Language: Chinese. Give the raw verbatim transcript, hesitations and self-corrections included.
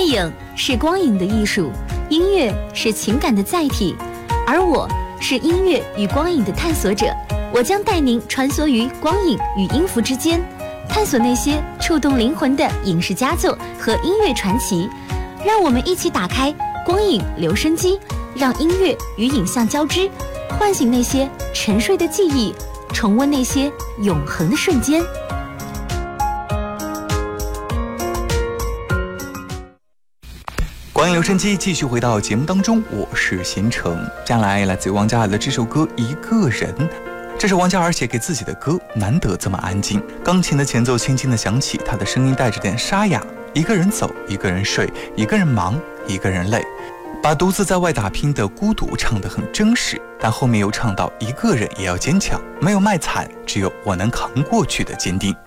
影是光影的艺术，音乐是情感的载体，而我是音乐与光影的探索者。我将带您穿梭于光影与音符之间，探索那些触动灵魂的影视佳作和音乐传奇。让我们一起打开光影留声机，让音乐与影像交织，唤醒那些沉睡的记忆，重温那些永恒的瞬间。 光影留声机继续回到节目当中，我是贤成。接下来来自于王嘉尔的这首歌《一个人》，这是王嘉尔写给自己的歌，难得这么安静，钢琴的前奏轻轻的响起，他的声音带着点沙哑。一个人走，一个人睡，一个人忙，一个人累，把独自在外打拼的孤独唱得很真实，但后面又唱到一个人也要坚强，没有卖惨，只有我能扛过去的坚定。